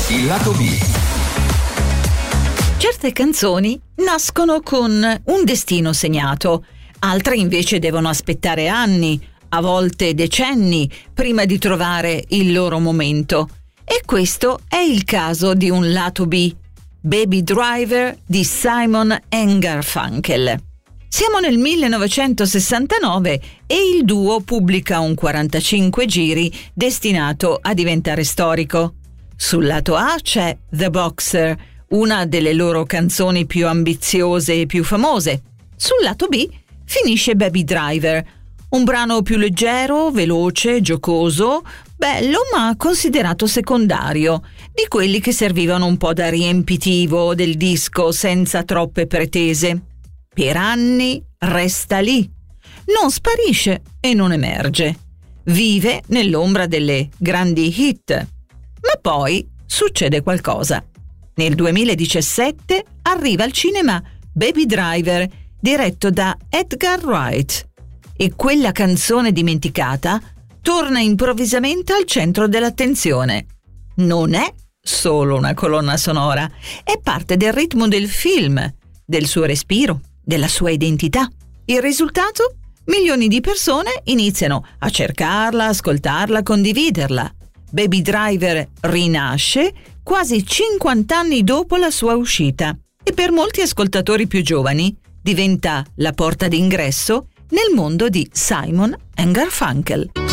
Il lato B. Certe canzoni nascono con un destino segnato, altre invece devono aspettare anni, a volte decenni, prima di trovare il loro momento. E questo è il caso di un lato B, Baby Driver di Simon & Garfunkel. Siamo nel 1969 e il duo pubblica un 45 giri destinato a diventare storico. Sul lato A c'è The Boxer, una delle loro canzoni più ambiziose e più famose. Sul lato B finisce Baby Driver, un brano più leggero, veloce, giocoso, bello ma considerato secondario, di quelli che servivano un po' da riempitivo del disco senza troppe pretese. Per anni resta lì, non sparisce e non emerge. Vive nell'ombra delle grandi hit. Ma poi succede qualcosa. Nel 2017 arriva al cinema Baby Driver, diretto da Edgar Wright. E quella canzone dimenticata torna improvvisamente al centro dell'attenzione. Non è solo una colonna sonora, è parte del ritmo del film, del suo respiro, della sua identità. Il risultato? Milioni di persone iniziano a cercarla, ascoltarla, condividerla. Baby Driver rinasce quasi 50 anni dopo la sua uscita e per molti ascoltatori più giovani diventa la porta d'ingresso nel mondo di Simon & Garfunkel.